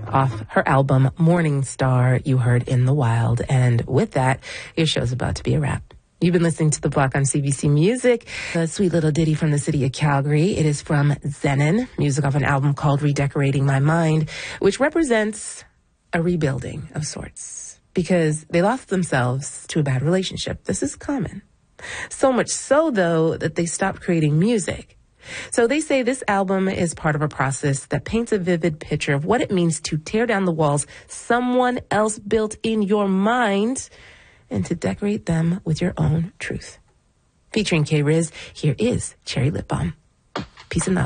off her album Morning Star, you heard In the Wild. And with that, your show's about to be a wrap. You've been listening to The Block on CBC Music, a sweet little ditty from the city of Calgary. It is from Zenon, music off an album called Redecorating My Mind, which represents a rebuilding of sorts because they lost themselves to a bad relationship. This is common. So much so, though, that they stopped creating music. So they say this album is part of a process that paints a vivid picture of what it means to tear down the walls someone else built in your mind and to decorate them with your own truth. Featuring K-Riz, here is Cherry Lip Balm. Peace and love.